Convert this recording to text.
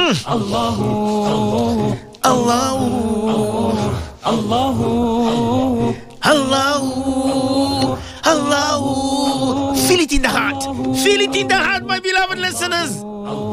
Allahu, Allahu, Allahu. Feel it in the heart. Feel it in the heart, my beloved listeners.